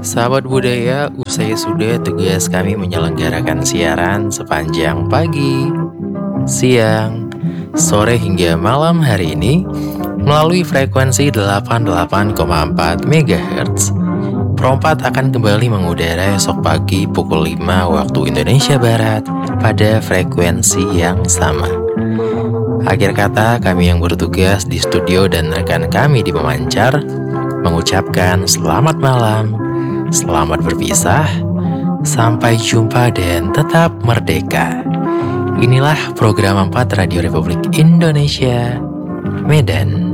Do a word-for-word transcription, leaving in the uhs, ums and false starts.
Sahabat budaya, usai sudah tugas kami menyelenggarakan siaran sepanjang pagi, siang, sore hingga malam hari ini melalui frekuensi delapan puluh delapan koma empat megahertz. Perompat akan kembali mengudara esok pagi pukul lima waktu Indonesia Barat pada frekuensi yang sama. Akhir kata, kami yang bertugas di studio dan rekan kami di pemancar mengucapkan selamat malam, selamat berpisah, sampai jumpa dan tetap merdeka. Inilah program empat Radio Republik Indonesia, Medan.